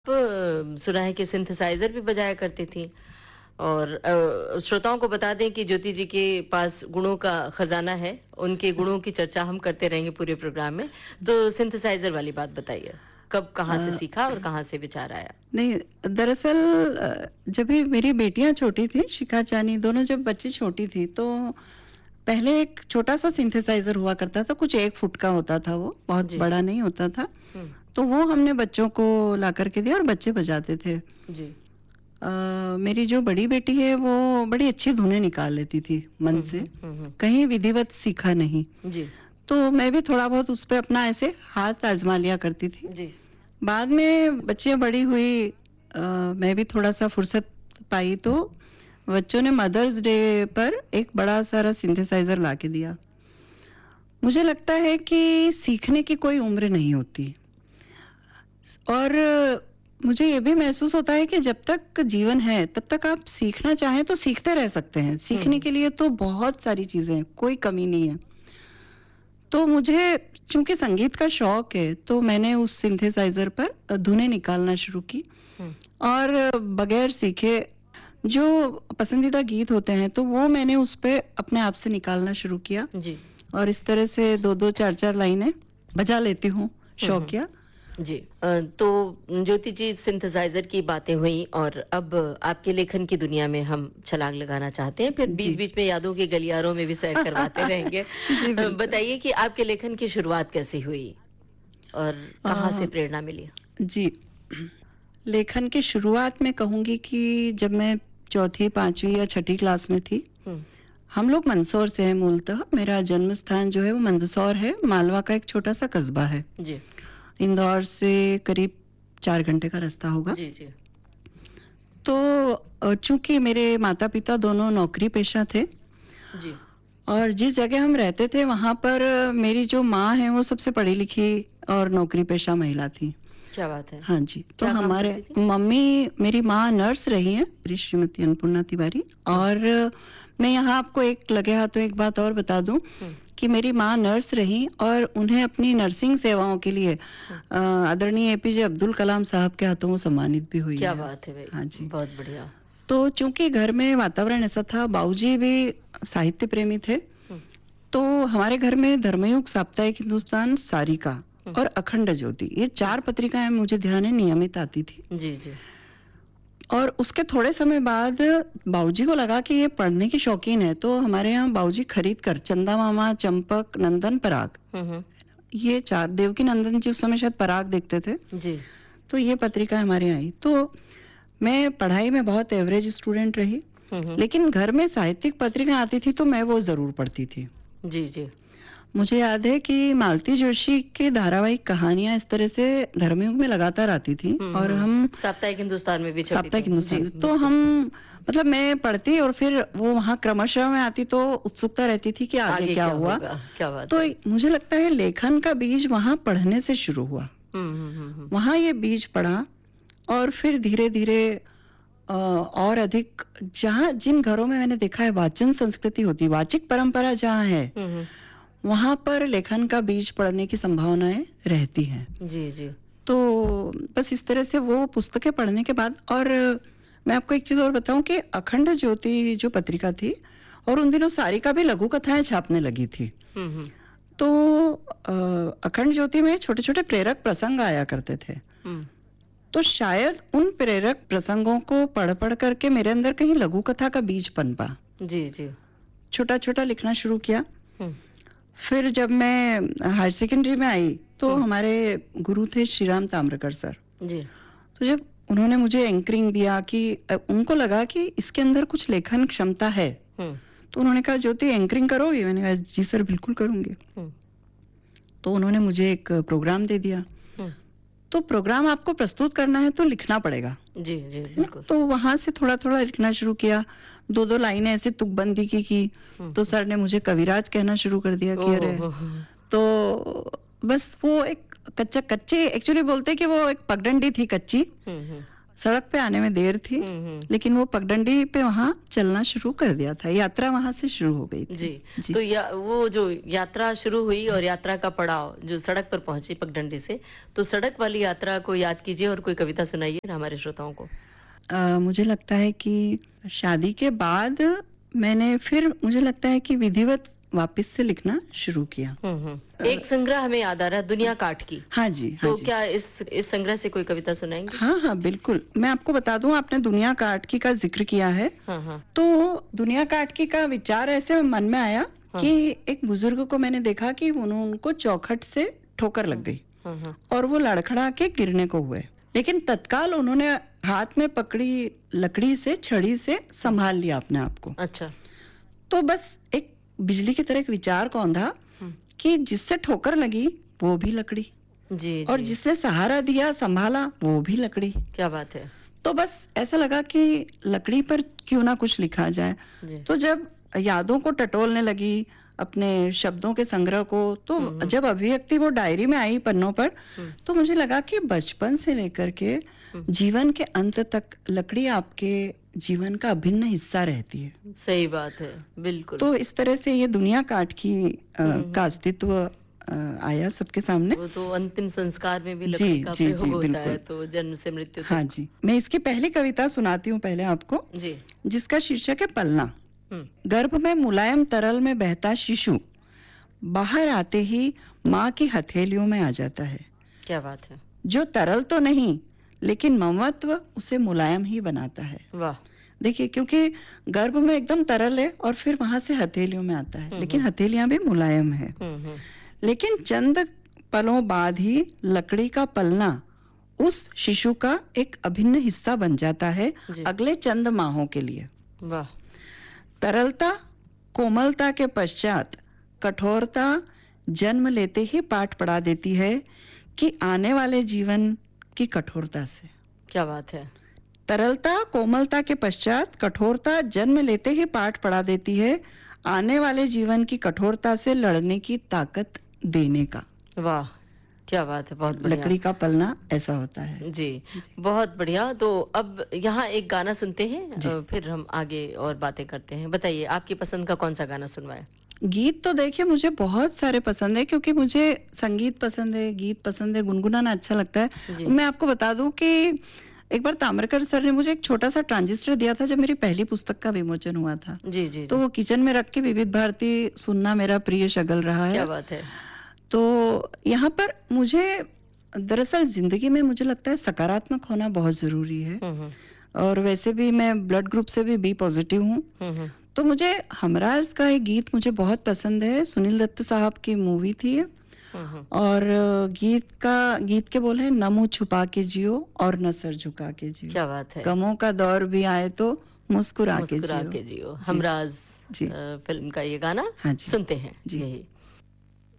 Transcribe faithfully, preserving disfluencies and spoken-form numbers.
अ, सुना है कि सिंथेसाइज़र भी बजाया करती थीं और अ, श्रोताओं को बता दें कि ज्योति जी के पास गुणों का खजाना है। उनके गुणों की चर्चा हम करते रहेंगे पूरे प्रोग्राम में। तो सिंथेसाइज़र वाली बात बताइए, कब कहाँ से अ, सीखा और कहाँ से विचार आया? नहीं, दरअसल अ, जब भी मेरी बेटियां छोटी थी, शिखा चानी दोनों जब बच्ची छोटी थी, तो पहले एक छोटा सा सिंथेसाइजर हुआ करता था, कुछ एक फुट का होता था, वो बहुत जी। बड़ा नहीं होता था। हुँ, तो वो हमने बच्चों को ला करके दिया और बच्चे बजाते थे। जी। अ, मेरी जो बड़ी बेटी है वो बड़ी अच्छी धुनें निकाल लेती थी मन हुँ, से, हुँ, हुँ, हुँ। कहीं विधिवत सीखा नहीं। जी, तो मैं भी थोड़ा बहुत उस पे अपना ऐसे हाथ आजमा लिया करती थी। जी। बाद में बच्चियां बड़ी हुई, अ, मैं भी थोड़ा सा फुर्सत पाई, तो बच्चों ने मदर्स डे पर एक बड़ा सारा सिंथेसाइजर ला के दिया। मुझे लगता है कि सीखने की कोई उम्र नहीं होती, और मुझे ये भी महसूस होता है कि जब तक जीवन है तब तक आप सीखना चाहें तो सीखते रह सकते हैं। हुँ, सीखने हुँ। के लिए तो बहुत सारी चीजें हैं, कोई कमी नहीं है। तो मुझे चूंकि संगीत का शौक है, तो मैंने उस सिंथेसाइजर पर धुनें निकालना शुरू की, हुँ, और बगैर सीखे जो पसंदीदा गीत होते हैं तो वो मैंने उस पे अपने आप से निकालना शुरू किया, जी। और इस तरह से दो दो चार चार लाइनें बजा लेती हूँ हुँ, हुँ। शौकिया। जी। अ, तो ज्योति जी, सिंथेसाइज़र की बातें हुई और अब आपके लेखन की दुनिया में हम छलांग लगाना चाहते हैं, फिर जी। बीच-बीच में यादों के गलियारों में भी सैर करवाते रहेंगे। जी अ, बिल्कुल। बताइए कि आपके लेखन की शुरुआत कैसे हुई और अ, कहाँ से प्रेरणा मिली? जी, लेखन की शुरुआत में कहूंगी कि जब मैं चौथी पांचवी या छठी क्लास में थी। हुँ, हम लोग मंदसौर से हैं, मूलतः मेरा जन्म स्थान जो है वो मंदसौर है, मालवा का एक छोटा सा कस्बा है। जी। इंदौर से करीब चार घंटे का रास्ता होगा। जी, जी। तो अ, चूंकि मेरे माता पिता दोनों नौकरी पेशा थे, जी। और जिस जगह हम रहते थे वहां पर मेरी जो माँ है वो सबसे पढ़ी लिखी और नौकरी पेशा महिला थी। क्या बात है! हाँ जी, तो क्या काम हमारे करती थी? मम्मी, मेरी माँ नर्स रही हैं, मेरी श्रीमती अन्नपूर्णा तिवारी। हुँ, और मैं यहाँ आपको एक लगे हाथों एक बात और बता दूं हुँ, कि मेरी माँ नर्स रही, और उन्हें अपनी नर्सिंग सेवाओं के लिए हुँ। अ, आदरणीय एपीजे अब्दुल कलाम साहब के हाथों वो सम्मानित भी हुई क्या है। बात है भई! हाँ जी। बहुत बढ़िया। तो चूंकि घर में वातावरण ऐसा था, बाबूजी भी साहित्य प्रेमी थे, हुँ, तो हमारे घर में धर्मयुग, साप्ताहिक हिंदुस्तान, सारिका हुँ, और अखंड ज्योति, ये हुँ। चार पत्रिकाएं मुझे ध्यान है नियमित आती थी। जी, जी। और उसके थोड़े समय बाद बाबूजी को लगा कि ये पढ़ने की शौकीन है, तो हमारे यहाँ बाबूजी खरीद कर चंदा मामा, चंपक, नंदन, पराग, हुँ, हुँ। ये चार, देवकी नंदन जी उस समय शायद पराग देखते थे, जी। तो ये पत्रिका हमारे यहाँ आई। तो मैं पढ़ाई में बहुत एवरेज स्टूडेंट रही, हुँ, हुँ। लेकिन घर में साहित्यिक पत्रिका आती थी तो मैं वो जरूर पढ़ती थी। जी, जी। मुझे याद है कि मालती जोशी की धारावाहिक कहानियां इस तरह से धर्मयुग में लगातार आती थी, हुँ, और हुँ। हम साप्ताहिक हिंदुस्तान में भी छपी साप्ताहिक थी। जी, हिंदुस्तान में, तो बिल्कुल। हम, मतलब मैं पढ़ती और फिर वो वहां क्रमशः में आती, तो उत्सुकता रहती थी कि आगे आगे क्या क्या हुआ। होगा? क्या बात तो है! मुझे लगता है लेखन का बीज वहां पढ़ने से शुरू हुआ, हुँ, हुँ, हुँ, हुँ। वहां ये बीज पड़ा, और फिर धीरे धीरे अ, और अधिक, जहाँ जिन घरों में मैंने देखा है वाचन संस्कृति होती, वाचिक परंपरा जहाँ है, हुँ, हुँ। वहां पर लेखन का बीज पड़ने की संभावनाएं रहती हैं। जी, जी। तो बस इस तरह से वो पुस्तकें पढ़ने के बाद, और मैं आपको एक चीज और बताऊं कि अखंड ज्योति जो पत्रिका थी, और उन दिनों सारिका भी लघु कथाएं छापने लगी थी, हुँ, हुँ। तो अ, अखंड ज्योति में छोटे छोटे प्रेरक प्रसंग आया करते थे। हुँ। तो शायद उन प्रेरक प्रसंगों को पढ़ पढ़ करके मेरे अंदर कहीं लघु कथा का बीज पनपा, जी, जी। छोटा छोटा लिखना शुरू किया। हुँ, फिर जब मैं हायर सेकेंडरी में आई, तो हुँ। हमारे गुरु थे श्रीराम ताम्रकर सर। जी। तो जब उन्होंने मुझे एंकरिंग दिया कि अ, उनको लगा कि इसके अंदर कुछ लेखन क्षमता है, हुँ, तो उन्होंने कहा ज्योति एंकरिंग करोगी? मैंने कहा जी सर बिल्कुल करूंगी। हुँ, तो उन्होंने मुझे एक प्रोग्राम दे दिया। हुँ। तो प्रोग्राम आपको प्रस्तुत करना है तो लिखना पड़ेगा, जी, जी, है ना? बिल्कुल। तो वहां से थोड़ा थोड़ा लिखना शुरू किया, दो दो लाइनें ऐसे तुकबंदी की की हुँ, तो हुँ। सर ने मुझे कविराज कहना शुरू कर दिया कि ओह अरे, हो, हो! तो बस वो एक कच्चा, कच्चे एक्चुअली बोलते कि वो एक पगडंडी थी कच्ची, हुँ, हुँ। सड़क पे आने में देर थी, हम्म, हम्म। लेकिन वो पगडंडी पे वहाँ चलना शुरू कर दिया था। यात्रा वहां से शुरू हो गई थी। जी, जी। तो या, वो जो यात्रा शुरू हुई और यात्रा का पड़ाव जो सड़क पर पहुंची पगडंडी से, तो सड़क वाली यात्रा को याद कीजिए और कोई कविता सुनाइए ना हमारे श्रोताओं को। अ, मुझे लगता है कि शादी के बाद मैंने फिर मुझे लगता है कि विधिवत वापस से लिखना शुरू किया। हम्म, हम्म। एक संग्रह हमें याद आ रहा है, दुनिया काट की। हाँ जी, हाँ तो जी। क्या इस इस संग्रह से कोई कविता सुनाएंगे? हाँ हाँ बिल्कुल, मैं आपको बता दूं, आपने दुनिया काटकी का जिक्र किया है, हाँ, हाँ। तो दुनिया काटकी का विचार ऐसे मन में आया कि एक बुजुर्ग को मैंने देखा कि उन्हों- उनको चौखट से ठोकर लग गई हाँ, हाँ। और वो लड़खड़ा के गिरने को हुए, लेकिन तत्काल उन्होंने हाथ में पकड़ी लकड़ी से, छड़ी से संभाल लिया अपने आप को। अच्छा। तो बस एक बिजली की तरह एक विचार कौंधा कि जिससे ठोकर लगी वो भी लकड़ी, जी, और जी। जिसने सहारा दिया संभाला वो भी लकड़ी। क्या बात है। तो बस ऐसा लगा कि लकड़ी पर क्यों ना कुछ लिखा जाए। जी। तो जब यादों को टटोलने लगी, अपने शब्दों के संग्रह को, तो जब अभिव्यक्ति वो डायरी में आई पन्नों पर, तो मुझे लगा कि बचपन से लेकर के जीवन के अंत तक लकड़ी आपके जीवन का अभिन्न हिस्सा रहती है। सही बात है, बिल्कुल। तो इस तरह से ये दुनिया काट की अ, का अस्तित्व अ, आया सबके सामने। वो तो अंतिम संस्कार में भी जी, लकड़ी का जी, प्रयोग जी, होता है, बिल्कुल। तो जन्म से मृत्यु तक। हाँ जी, मैं इसकी पहली कविता सुनाती हूँ पहले आपको, जी। जिसका शीर्षक है पलना। हम्म, गर्भ में मुलायम तरल में बहता शिशु बाहर आते ही माँ की हथेलियों में आ जाता है। क्या बात है। जो तरल तो नहीं, लेकिन ममत्व उसे मुलायम ही बनाता है। वाह। देखिए, क्योंकि गर्भ में एकदम तरल है और फिर वहां से हथेलियों में आता है, लेकिन हथेलियां भी मुलायम है। हम्म, हम्म। लेकिन चंद पलों बाद ही लकड़ी का पलना उस शिशु का एक अभिन्न हिस्सा बन जाता है जी। अगले चंद माहों के लिए। वाह। तरलता कोमलता के पश्चात कठोरता जन्म लेते ही पाठ पढ़ा देती है कि आने वाले जीवन की कठोरता से। क्या बात है। तरलता कोमलता के पश्चात कठोरता जन्म लेते ही पाठ पढ़ा देती है आने वाले जीवन की कठोरता से लड़ने की ताकत देने का। वाह, क्या बात है, बहुत बढ़िया। लकड़ी का पलना ऐसा होता है। जी, बहुत बढ़िया। तो अब यहाँ एक गाना सुनते हैं, अ, फिर हम आगे और बातें करते हैं। बताइए, आपकी पसंद का कौन सा गाना सुनवाए? गीत तो देखिए मुझे बहुत सारे पसंद है, क्योंकि मुझे संगीत पसंद है, गीत पसंद है, गुनगुनाना अच्छा लगता जी। है। मैं आपको बता दूं कि एक बार ताम्रकर सर ने मुझे एक छोटा सा ट्रांजिस्टर दिया था जब मेरी पहली पुस्तक का विमोचन हुआ था। जी, जी, तो जी। वो किचन में रख के विविध भारती सुनना मेरा प्रिय शगल रहा क्या है। बात है। तो यहाँ पर मुझे दरअसल जिंदगी में मुझे लगता है सकारात्मक होना बहुत जरूरी है, हम्म, हम्म, और वैसे भी मैं ब्लड ग्रुप से भी बी पॉजिटिव हूँ। हम्म, हम्म। तो मुझे हमराज का एक गीत मुझे बहुत पसंद है, सुनील दत्त साहब की मूवी थी ये। हम्म, हम्म। और गीत का गीत के बोल है, न मुंह छुपा के जियो और न सर झुका के जियो, क्या बात है। गमों का दौर भी आए तो मुस्कुरा के मुस्कुरा जियो। के जियो। हमराज जी। अ, फिल्म का ये गाना हाँ जी। सुनते हैं। जी। यही